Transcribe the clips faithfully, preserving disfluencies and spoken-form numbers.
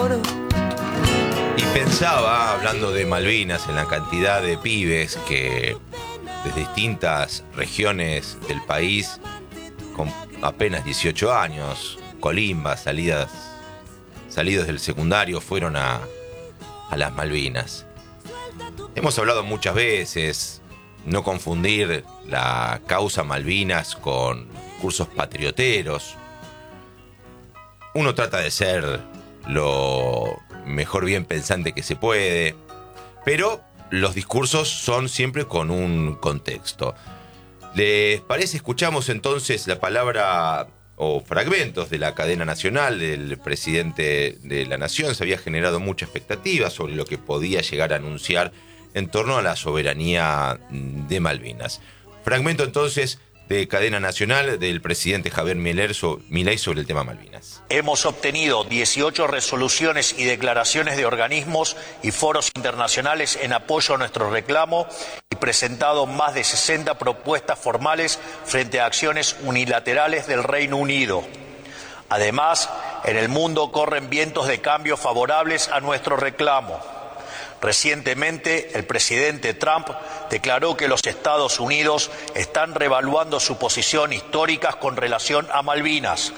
Y pensaba, hablando de Malvinas, en la cantidad de pibes que desde distintas regiones del país, con apenas dieciocho años, colimbas, salidas, salidos del secundario, fueron a, a las Malvinas. Hemos hablado muchas veces, no confundir la causa Malvinas con cursos patrioteros. Uno trata de ser lo mejor bien pensante que se puede, pero los discursos son siempre con un contexto. ¿Les parece? Escuchamos entonces la palabra o fragmentos de la cadena nacional del presidente de la Nación. Se había generado mucha expectativa sobre lo que podía llegar a anunciar en torno a la soberanía de Malvinas. Fragmento entonces de cadena nacional del presidente Javier Milei sobre el tema Malvinas. Hemos obtenido dieciocho resoluciones y declaraciones de organismos y foros internacionales en apoyo a nuestro reclamo y presentado más de sesenta propuestas formales frente a acciones unilaterales del Reino Unido. Además, en el mundo corren vientos de cambio favorables a nuestro reclamo. Recientemente, el presidente Trump declaró que los Estados Unidos están reevaluando su posición histórica con relación a Malvinas.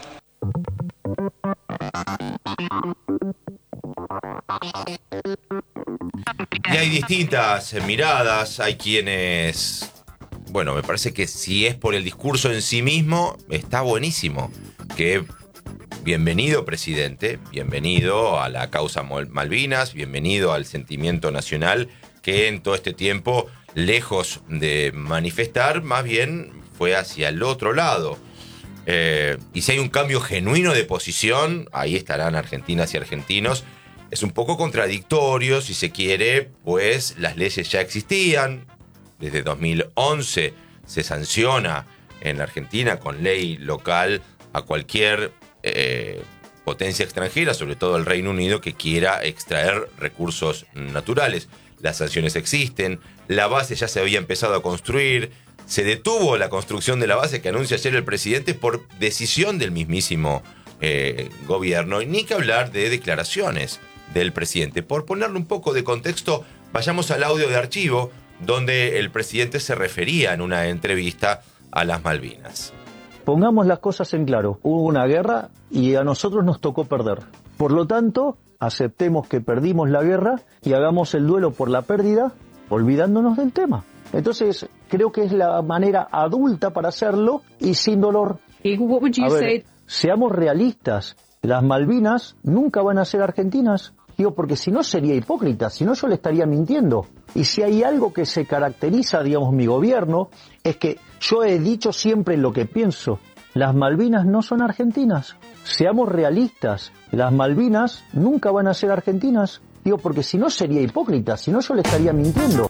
Y hay distintas miradas, hay quienes... Bueno, me parece que si es por el discurso en sí mismo, está buenísimo. Que bienvenido, presidente, bienvenido a la causa Malvinas, bienvenido al sentimiento nacional que en todo este tiempo, lejos de manifestar, más bien fue hacia el otro lado. Eh, y si hay un cambio genuino de posición, ahí estarán argentinas y argentinos. Es un poco contradictorio, si se quiere, pues las leyes ya existían. Desde dos mil once se sanciona en la Argentina con ley local a cualquier eh, potencia extranjera, sobre todo el Reino Unido, que quiera extraer recursos naturales. Las sanciones existen, la base ya se había empezado a construir, se detuvo la construcción de la base que anuncia ayer el presidente por decisión del mismísimo eh, gobierno, y ni que hablar de declaraciones del presidente. Por ponerle un poco de contexto, vayamos al audio de archivo, donde el presidente se refería en una entrevista a las Malvinas. Pongamos las cosas en claro, hubo una guerra y a nosotros nos tocó perder. Por lo tanto, aceptemos que perdimos la guerra y hagamos el duelo por la pérdida, olvidándonos del tema. Entonces, creo que es la manera adulta para hacerlo y sin dolor. What would you a ver, say? Seamos realistas, las Malvinas nunca van a ser argentinas. Digo, porque si no sería hipócrita, si no yo le estaría mintiendo. Y si hay algo que se caracteriza, digamos, mi gobierno, es que yo he dicho siempre lo que pienso. Las Malvinas no son argentinas. Seamos realistas, las Malvinas nunca van a ser argentinas. Digo, porque si no sería hipócrita, si no yo le estaría mintiendo.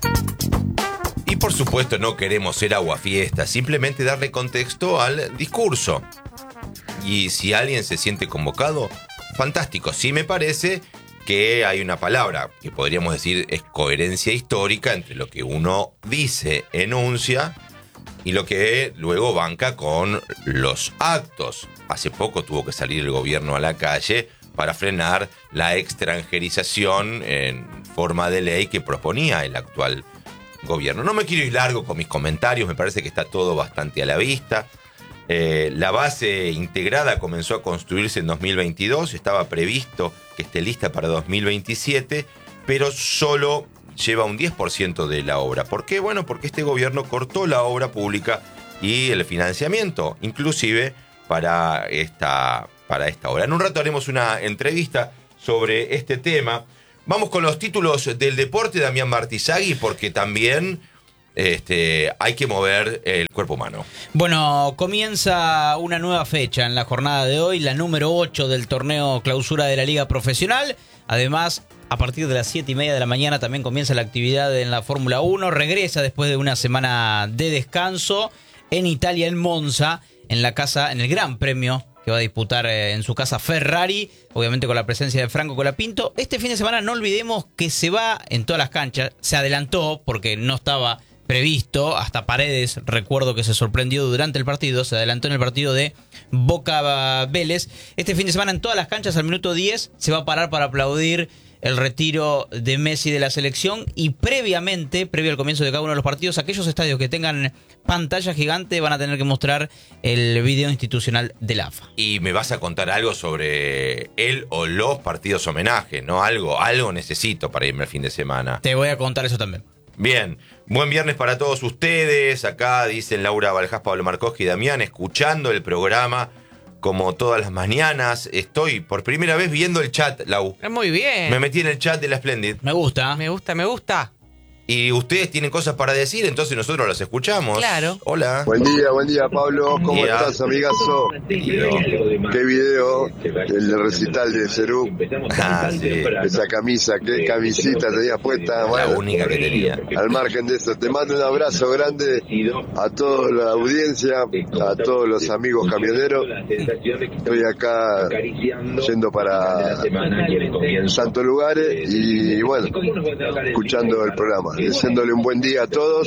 Y por supuesto no queremos ser aguafiestas, simplemente darle contexto al discurso. Y si alguien se siente convocado, fantástico. Sí me parece que hay una palabra que podríamos decir es coherencia histórica entre lo que uno dice, enuncia, y lo que luego banca con los actos. Hace poco tuvo que salir el gobierno a la calle para frenar la extranjerización en forma de ley que proponía el actual gobierno. No me quiero ir largo con mis comentarios, me parece que está todo bastante a la vista. Eh, la base integrada comenzó a construirse en dos mil veintidós, estaba previsto que esté lista para dos mil veintisiete, pero solo lleva un diez por ciento de la obra. ¿Por qué? Bueno, porque este gobierno cortó la obra pública y el financiamiento, inclusive para esta, para esta obra. En un rato haremos una entrevista sobre este tema. Vamos con los títulos del deporte, Damián Martizagui, porque también... Este, hay que mover el cuerpo humano. Bueno, comienza una nueva fecha en la jornada de hoy, la número ocho del torneo clausura de la Liga Profesional. Además, a partir de las siete y media de la mañana también comienza la actividad en la Fórmula uno. Regresa después de una semana de descanso en Italia, en Monza, en la casa, en el Gran Premio que va a disputar en su casa Ferrari, obviamente con la presencia de Franco Colapinto. Este fin de semana no olvidemos que se va en todas las canchas, se adelantó porque no estaba previsto. Hasta Paredes, recuerdo que se sorprendió durante el partido, se adelantó en el partido de Boca Vélez. Este fin de semana en todas las canchas al minuto diez se va a parar para aplaudir el retiro de Messi de la selección, y previamente, previo al comienzo de cada uno de los partidos, aquellos estadios que tengan pantalla gigante van a tener que mostrar el video institucional del A F A. Y me vas a contar algo sobre él o los partidos homenaje, ¿no? Algo, algo necesito para irme el fin de semana. Te voy a contar eso también. Bien, buen viernes para todos ustedes. Acá dicen Laura Baljás, Pablo Markowski y Damián, escuchando el programa como todas las mañanas. Estoy por primera vez viendo el chat, Lau. Muy bien. Me metí en el chat de la Splendid. Me gusta. Me gusta, me gusta. Y ustedes tienen cosas para decir, entonces nosotros las escuchamos. Claro. Hola. Buen día, buen día, Pablo. ¿Cómo Día. estás, amigazo? Querido. Qué video, el recital de Cerú. Ah, sí. Esa camisa, qué camisita tenías puesta. La Bueno, única que tenía. al margen de eso, te mando un abrazo grande a toda la audiencia, a todos los amigos camioneros. Estoy acá yendo para Santos Lugares y bueno, escuchando el programa. Deseándole un buen día a todos.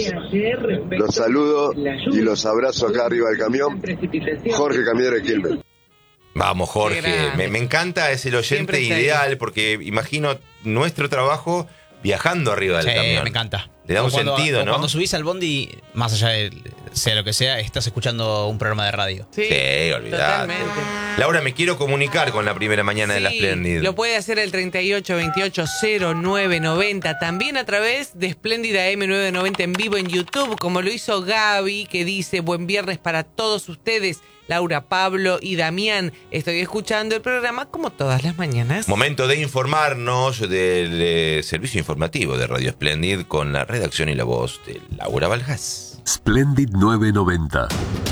Los saludo y los abrazo acá arriba del camión. Jorge Camionero de Quilmes. Vamos, Jorge. Me, me encanta, es el oyente Siempre está ideal, ahí. porque imagino nuestro trabajo viajando arriba del Sí, camión. me encanta. Le da un O cuando- sentido, o ¿no? Cuando subís al bondi, más allá de sea lo que sea, estás escuchando un programa de radio. Sí, Sí, olvidate. totalmente. Laura, me quiero comunicar con la primera mañana de la Sí, Splendid. lo puede hacer el treinta y ocho veintiocho cero nueve noventa, también a través de Espléndida M nueve noventa en vivo en YouTube, como lo hizo Gaby, que dice: buen viernes para todos ustedes, Laura, Pablo y Damián. Estoy escuchando el programa como todas las mañanas. Momento de informarnos del eh, servicio informativo de Radio Splendid con la redacción y la voz de Laura Baljás. Splendid nueve noventa.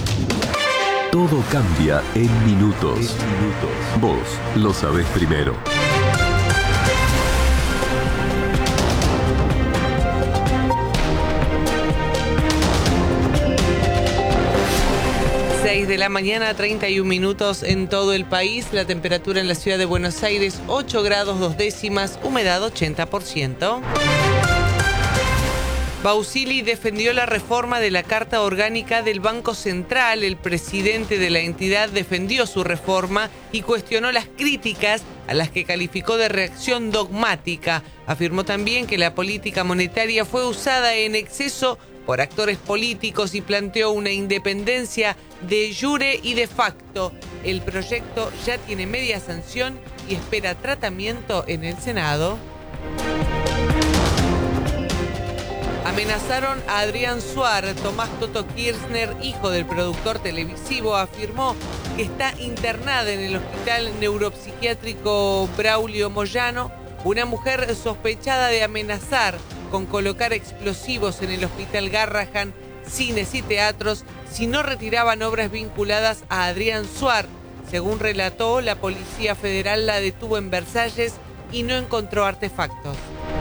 Todo cambia en minutos. Vos lo sabés primero. seis de la mañana, treinta y un minutos en todo el país. La temperatura en la ciudad de Buenos Aires, ocho grados dos décimas, humedad ochenta por ciento. Bausili defendió la reforma de la Carta Orgánica del Banco Central. El presidente de la entidad defendió su reforma y cuestionó las críticas a las que calificó de reacción dogmática. Afirmó también que la política monetaria fue usada en exceso por actores políticos y planteó una independencia de jure y de facto. El proyecto ya tiene media sanción y espera tratamiento en el Senado. Amenazaron a Adrián Suar. Tomás Toto Kirchner, hijo del productor televisivo, afirmó que está internada en el hospital neuropsiquiátrico Braulio Moyano una mujer sospechada de amenazar con colocar explosivos en el hospital Garrahan, cines y teatros si no retiraban obras vinculadas a Adrián Suar. Según relató, la Policía Federal la detuvo en Versalles y no encontró artefactos.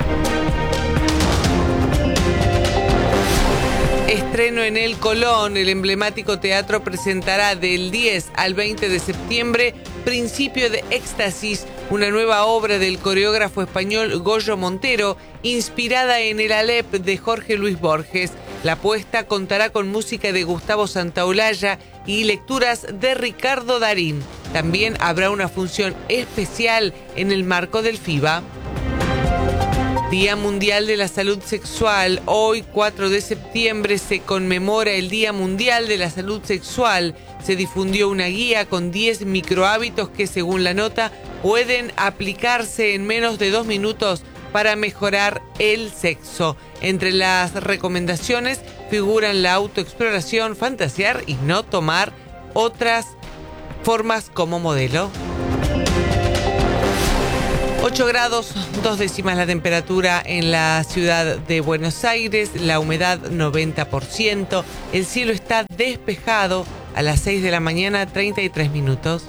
Estreno en el Colón. El emblemático teatro presentará del diez al veinte de septiembre Principio de Éxtasis, una nueva obra del coreógrafo español Goyo Montero, inspirada en el Alep de Jorge Luis Borges. La puesta contará con música de Gustavo Santaolalla y lecturas de Ricardo Darín. También habrá una función especial en el marco del FIBA. Día Mundial de la Salud Sexual. Hoy, cuatro de septiembre, se conmemora el Día Mundial de la Salud Sexual. Se difundió una guía con diez microhábitos que, según la nota, pueden aplicarse en menos de dos minutos para mejorar el sexo. Entre las recomendaciones figuran la autoexploración, fantasear y no tomar otras formas como modelo. ocho grados, dos décimas la temperatura en la ciudad de Buenos Aires, la humedad noventa por ciento, el cielo está despejado a las seis de la mañana, treinta y tres minutos.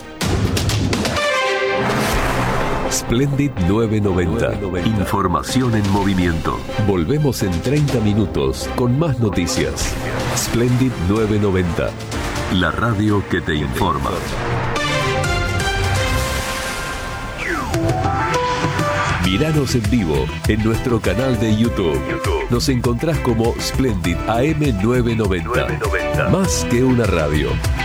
Splendid nueve noventa. Información en movimiento. Volvemos en treinta minutos con más noticias. Splendid nueve noventa. La radio que te informa. Miranos en vivo en nuestro canal de YouTube. Nos encontrás como Splendid A M novecientos noventa. Más que una radio.